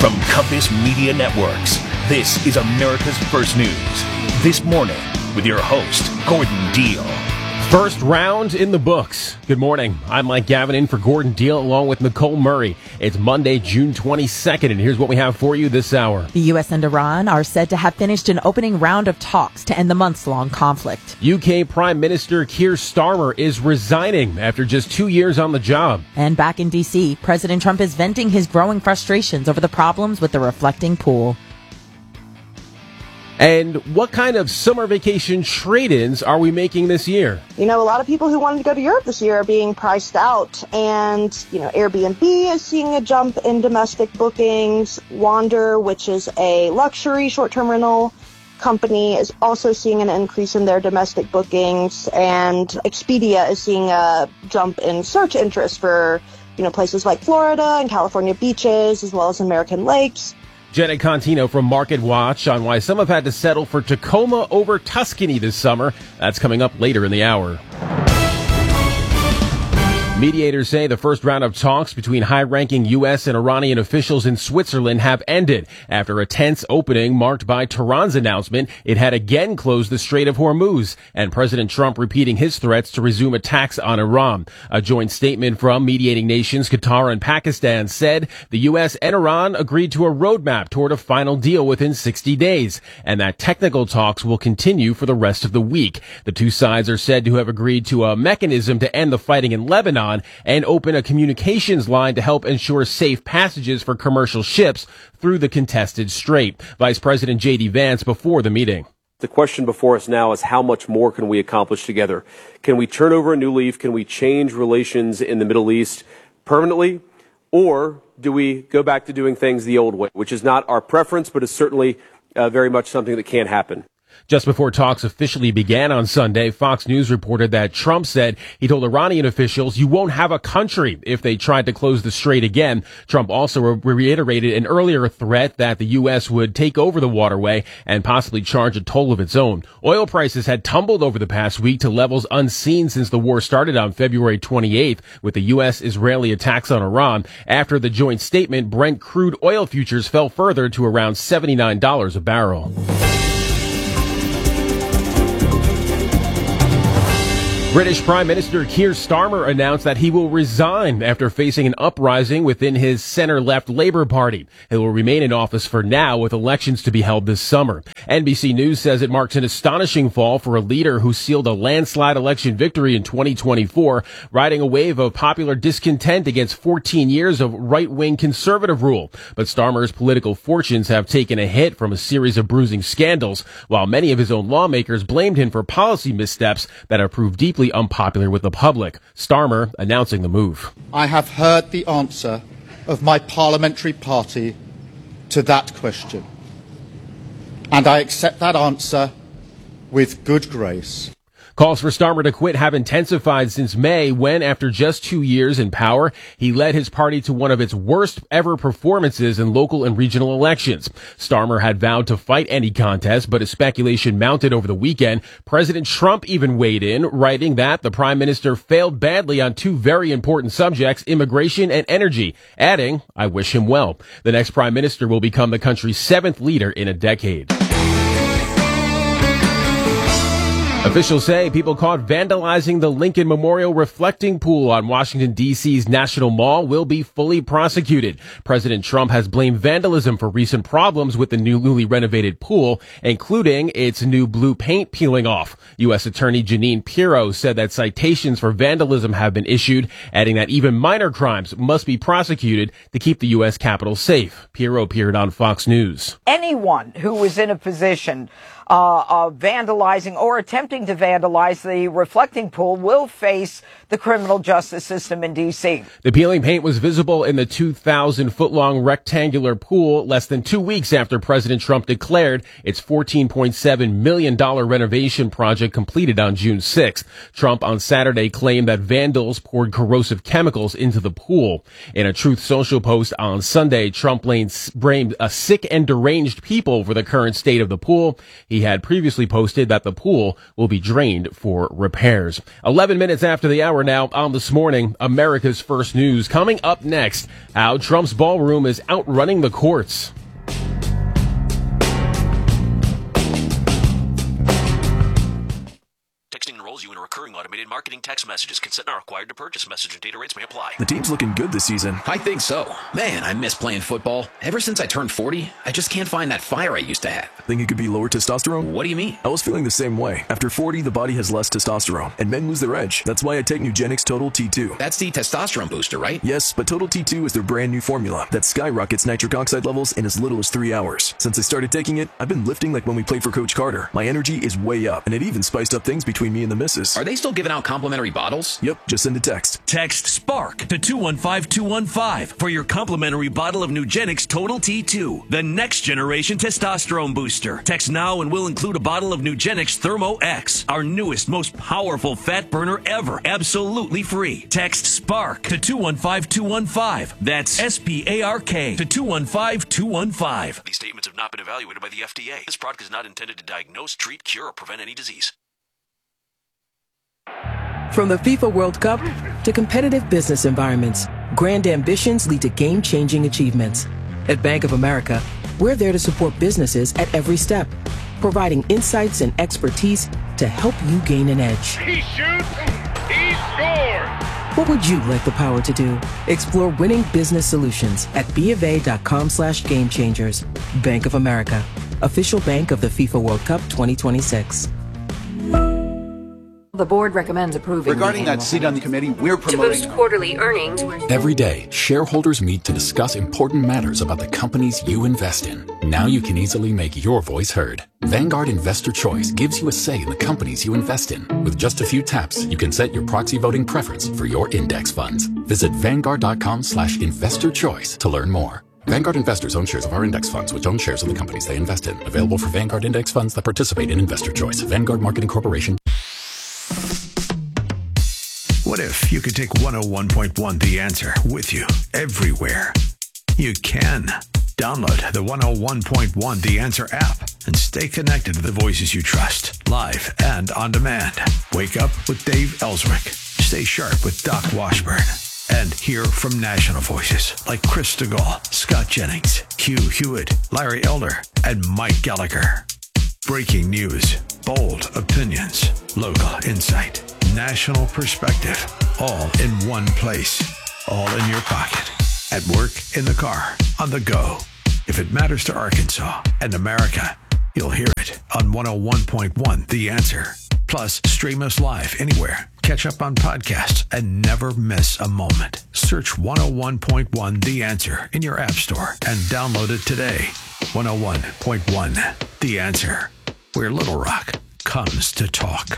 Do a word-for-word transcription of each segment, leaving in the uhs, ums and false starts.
From Compass Media Networks, this is America's First News. This morning with your host, Gordon Deal. First round in the books. Good morning. I'm Mike Gavin in for Gordon Deal along with Nicole Murray. It's Monday, June twenty-second, and here's what we have for you this hour. The U S and Iran are said to have finished an opening round of talks to end the months-long conflict. U K Prime Minister Keir Starmer is resigning after just two years on the job. And back in D C, President Trump is venting his growing frustrations over the problems with the reflecting pool. And what kind of summer vacation trade-ins are we making this year? You know, a lot of people who wanted to go to Europe this year are being priced out. And, you know, Airbnb is seeing a jump in domestic bookings. Wander, which is a luxury short-term rental company, is also seeing an increase in their domestic bookings. And Expedia is seeing a jump in search interest for, you know, places like Florida and California beaches, as well as American lakes. Jenna Contino from Market Watch on why some have had to settle for Tacoma over Tuscany this summer. That's coming up later in the hour. Mediators say the first round of talks between high-ranking U S and Iranian officials in Switzerland have ended after a tense opening marked by Tehran's announcement it had again closed the Strait of Hormuz and President Trump repeating his threats to resume attacks on Iran. A joint statement from mediating nations Qatar and Pakistan said the U S and Iran agreed to a roadmap toward a final deal within sixty days and that technical talks will continue for the rest of the week. The two sides are said to have agreed to a mechanism to end the fighting in Lebanon and open a communications line to help ensure safe passages for commercial ships through the contested strait. Vice President J D Vance before the meeting. The question before us now is how much more can we accomplish together? Can we turn over a new leaf? Can we change relations in the Middle East permanently? Or do we go back to doing things the old way, which is not our preference, but is certainly uh, very much something that can happen? Just before talks officially began on Sunday, Fox News reported that Trump said he told Iranian officials, "You won't have a country," if they tried to close the strait again. Trump also re- reiterated an earlier threat that the U S would take over the waterway and possibly charge a toll of its own. Oil prices had tumbled over the past week to levels unseen since the war started on February twenty-eighth with the U S-Israeli attacks on Iran. After the joint statement, Brent crude oil futures fell further to around seventy-nine dollars a barrel. British Prime Minister Keir Starmer announced that he will resign after facing an uprising within his center-left Labour Party. He will remain in office for now, with elections to be held this summer. N B C News says it marks an astonishing fall for a leader who sealed a landslide election victory in twenty twenty-four, riding a wave of popular discontent against fourteen years of right-wing conservative rule. But Starmer's political fortunes have taken a hit from a series of bruising scandals, while many of his own lawmakers blamed him for policy missteps that have proved deeply unpopular with the public. Starmer announcing the move. I have heard the answer of my parliamentary party to that question, and I accept that answer with good grace. Calls for Starmer to quit have intensified since May when, after just two years in power, he led his party to one of its worst ever performances in local and regional elections. Starmer had vowed to fight any contest, but as speculation mounted over the weekend, President Trump even weighed in, writing that the prime minister failed badly on two very important subjects, immigration and energy, adding, "I wish him well." The next prime minister will become the country's seventh leader in a decade. Officials say people caught vandalizing the Lincoln Memorial reflecting pool on Washington, D C's National Mall will be fully prosecuted. President Trump has blamed vandalism for recent problems with the new newly renovated pool, including its new blue paint peeling off. U S Attorney Jeanine Pirro said that citations for vandalism have been issued, adding that even minor crimes must be prosecuted to keep the U S Capitol safe. Pirro appeared on Fox News. Anyone who was in a position Uh, of vandalizing or attempting to vandalize the reflecting pool will face the criminal justice system in D C. The peeling paint was visible in the two thousand foot long rectangular pool less than two weeks after President Trump declared its fourteen point seven million dollars renovation project completed on June sixth. Trump on Saturday claimed that vandals poured corrosive chemicals into the pool. In a Truth Social post on Sunday, Trump blamed a sick and deranged people for the current state of the pool. He He had previously posted that the pool will be drained for repairs. eleven minutes after the hour now on This Morning, America's First News. Coming up next, how Trump's ballroom is outrunning the courts. Texting enrolls you in a recurring automated marketing text messages. Consent not required to purchase. Message and data rates may apply. The team's looking good this season. I think so. Man, I miss playing football. Ever since I turned forty, I just can't find that fire I used to have. Think it could be lower testosterone? What do you mean? I was feeling the same way. After forty, the body has less testosterone, and men lose their edge. That's why I take Nugenix Total T two. That's the testosterone booster, right? Yes, but Total T two is their brand new formula that skyrockets nitric oxide levels in as little as three hours. Since I started taking it, I've been lifting like when we played for Coach Carter. My energy is way up, and it even spiced up things between me and the missus. Are they still giving out complimentary bottles? Yep, just send a text. Text SPARK to two one five two one five for your complimentary bottle of Nugenix Total T two, the next generation testosterone booster. Text now and we'll include a bottle of Nugenix Thermo X, our newest, most powerful fat burner ever, absolutely free. Text SPARK to two one five two one five. That's S P A R K to two one five two one five. These statements have not been evaluated by the F D A. This product is not intended to diagnose, treat, cure, or prevent any disease. From the FIFA World Cup to competitive business environments, grand ambitions lead to game-changing achievements. At Bank of America, we're there to support businesses at every step, providing insights and expertise to help you gain an edge. He shoots, he scores! What would you like the power to do? Explore winning business solutions at bofa.com slash game changers. Bank of America, official bank of the FIFA World Cup twenty twenty-six. The board recommends approving. Regarding that seat on the committee, we're promoting to boost quarterly earnings. Every day, shareholders meet to discuss important matters about the companies you invest in. Now you can easily make your voice heard. Vanguard Investor Choice gives you a say in the companies you invest in. With just a few taps, you can set your proxy voting preference for your index funds. Visit vanguard.com slash investor choice to learn more. Vanguard investors own shares of our index funds, which own shares of the companies they invest in. Available for Vanguard index funds that participate in Investor Choice. Vanguard Marketing Corporation. What if you could take one oh one point one The Answer with you everywhere? You can. Download the one oh one point one The Answer app and stay connected to the voices you trust, live and on demand. Wake up with Dave Ellswick. Stay sharp with Doc Washburn. And hear from national voices like Chris DeGaulle, Scott Jennings, Hugh Hewitt, Larry Elder, and Mike Gallagher. Breaking news, bold opinions, local insight, national perspective, all in one place, all in your pocket, at work, in the car, on the go. If it matters to Arkansas and America, you'll hear it on one oh one point one The Answer. Plus, stream us live anywhere. Catch up on podcasts and never miss a moment. Search one oh one point one The Answer in your app store and download it today. one oh one point one The Answer, where Little Rock comes to talk.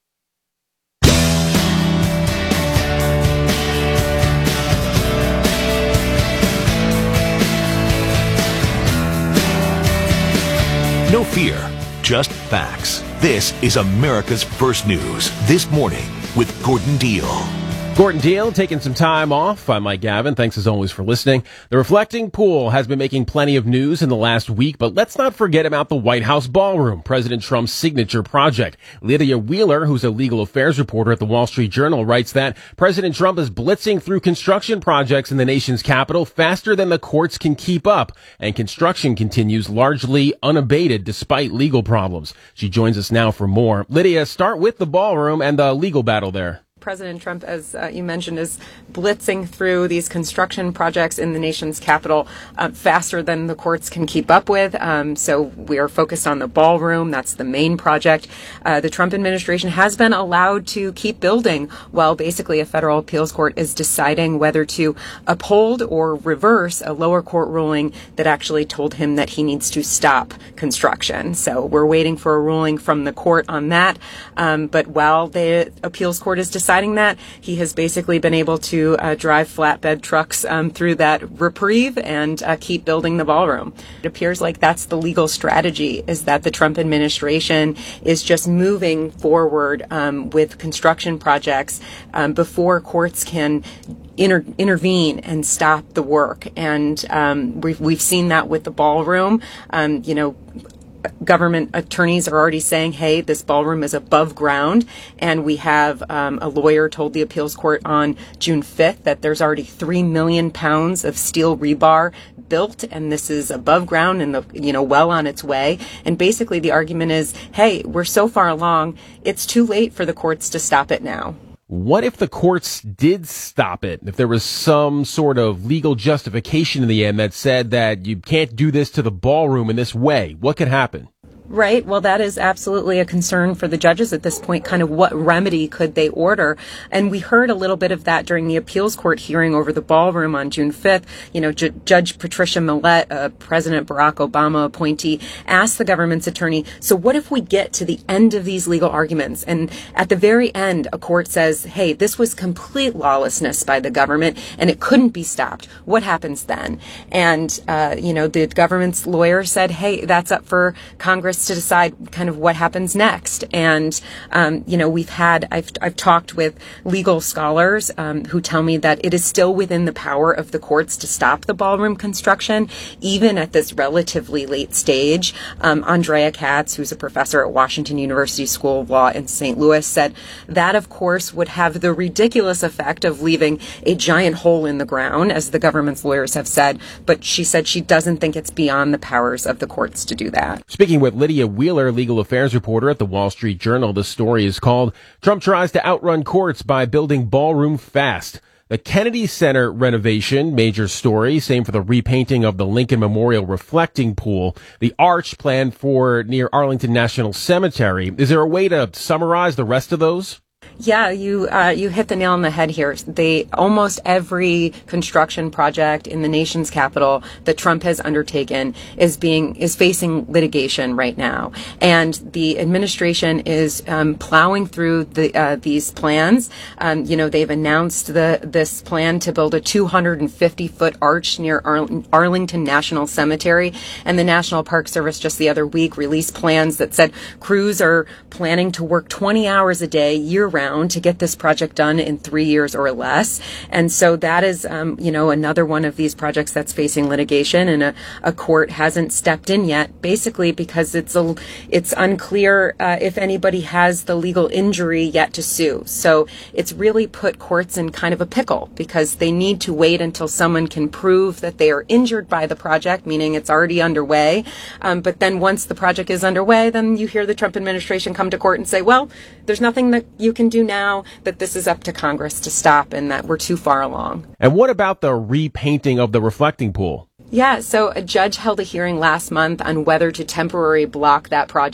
No fear, just facts. This is America's First News. This Morning with Gordon Deal. Gordon Deal taking some time off. I'm Mike Gavin. Thanks as always for listening. The Reflecting Pool has been making plenty of news in the last week, but let's not forget about the White House ballroom, President Trump's signature project. Lydia Wheeler, who's a legal affairs reporter at the Wall Street Journal, writes that President Trump is blitzing through construction projects in the nation's capital faster than the courts can keep up, and construction continues largely unabated despite legal problems. She joins us now for more. Lydia, start with the ballroom and the legal battle there. President Trump, as uh, you mentioned, is blitzing through these construction projects in the nation's capital uh, faster than the courts can keep up with. Um, so we are focused on the ballroom. That's the main project. Uh, the Trump administration has been allowed to keep building while basically a federal appeals court is deciding whether to uphold or reverse a lower court ruling that actually told him that he needs to stop construction. So we're waiting for a ruling from the court on that. Um, but while the appeals court is deciding that, he has basically been able to uh, drive flatbed trucks um, through that reprieve and uh, keep building the ballroom. It appears like that's the legal strategy, is that the Trump administration is just moving forward um, with construction projects um, before courts can Inter- intervene and stop the work. And um, we've, we've seen that with the ballroom. Um, you know, government attorneys are already saying, hey, this ballroom is above ground. And we have um, a lawyer told the appeals court on June fifth that there's already three million pounds of steel rebar built, and this is above ground and, the, you know, well on its way. And basically the argument is, hey, we're so far along, it's too late for the courts to stop it now. What if the courts did stop it? If there was some sort of legal justification in the end that said that you can't do this to the ballroom in this way, what could happen? Right. Well, that is absolutely a concern for the judges at this point. Kind of what remedy could they order? And we heard a little bit of that during the appeals court hearing over the ballroom on June fifth. You know, J- Judge Patricia Millett, a President Barack Obama appointee, asked the government's attorney, so what if we get to the end of these legal arguments? And at the very end, a court says, hey, this was complete lawlessness by the government and it couldn't be stopped. What happens then? And, uh, you know, the government's lawyer said, hey, that's up for Congress to decide kind of what happens next. And, um, you know, we've had, I've, I've talked with legal scholars um, who tell me that it is still within the power of the courts to stop the ballroom construction, even at this relatively late stage. Um, Andrea Katz, who's a professor at Washington University School of Law in Saint Louis, said that, of course, would have the ridiculous effect of leaving a giant hole in the ground, as the government's lawyers have said. But she said she doesn't think it's beyond the powers of the courts to do that. Speaking with Lydia Wheeler, legal affairs reporter at the Wall Street Journal, the story is called Trump Tries to Outrun Courts by Building Ballroom Fast. The Kennedy Center renovation, major story, same for the repainting of the Lincoln Memorial reflecting pool, the arch planned for near Arlington National Cemetery. Is there a way to summarize the rest of those? Yeah, you uh, you hit the nail on the head here. They almost every construction project in the nation's capital that Trump has undertaken is being is facing litigation right now, and the administration is um, plowing through the uh, these plans. Um, you know, they've announced the this plan to build a two hundred fifty foot arch near Ar- Arlington National Cemetery, and the National Park Service just the other week released plans that said crews are planning to work twenty hours a day year round to get this project done in three years or less. And so that is, um, you know, another one of these projects that's facing litigation, and a, a court hasn't stepped in yet, basically because it's a, it's unclear uh, if anybody has the legal injury yet to sue. So it's really put courts in kind of a pickle because they need to wait until someone can prove that they are injured by the project, meaning it's already underway. Um, but then once the project is underway, then you hear the Trump administration come to court and say, well, there's nothing that you can do now, that this is up to Congress to stop and that we're too far along. And what about the repainting of the reflecting pool? Yeah, so a judge held a hearing last month on whether to temporarily block that project